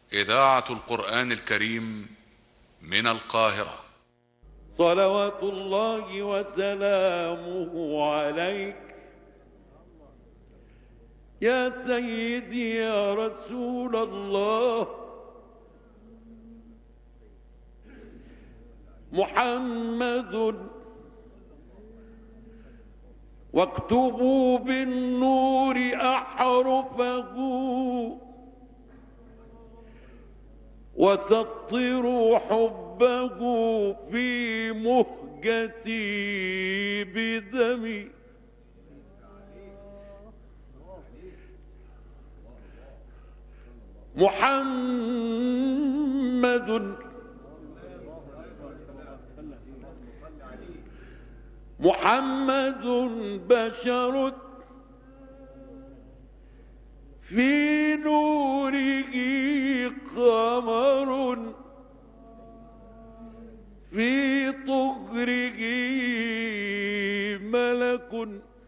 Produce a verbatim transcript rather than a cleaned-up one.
إذاعة القرآن الكريم من القاهرة. صلوات الله وسلامه عليك يا سيدي يا رسول الله. محمد واكتبوا بالنور أحرفه وسطروا حبه في مهجتي بدمي. محمد محمد بشر في نوره قمر في طهره ملك